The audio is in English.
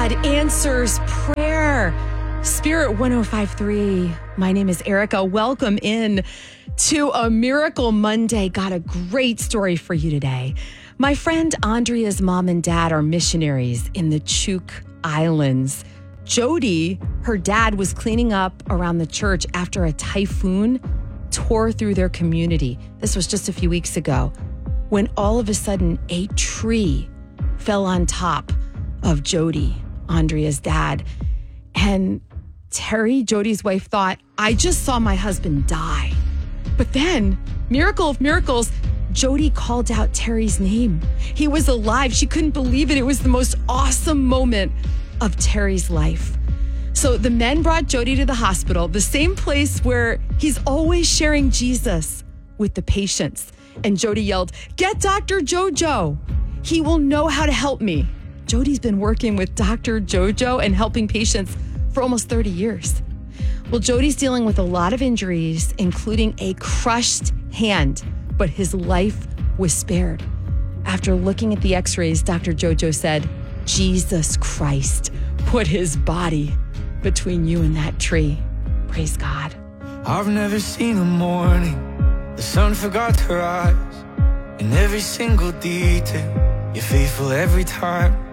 God answers prayer. Spirit 105.3. My name is Erica. Welcome in to a Miracle Monday. Got a great story for you today. My friend Andrea's mom and dad are missionaries in the Chuuk Islands. Jody, her dad, was cleaning up around the church after a typhoon tore through their community. This was just a few weeks ago, when all of a sudden a tree fell on top of Jody, Andrea's dad. And Terry, Jody's wife, thought, I just saw my husband die. But then, miracle of miracles, Jody called out Terry's name. He was alive. She couldn't believe it. It was the most awesome moment of Terry's life. So the men brought Jody to the hospital, the same place where he's always sharing Jesus with the patients. And Jody yelled, "Get Dr. Jojo. He will know how to help me." Jody's been working with Dr. Jojo and helping patients for almost 30 years. Well, Jody's dealing with a lot of injuries, including a crushed hand, but his life was spared. After looking at the x-rays, Dr. Jojo said, Jesus Christ put his body between you and that tree. Praise God. I've never seen a morning the sun forgot to rise. In every single detail, you're faithful every time.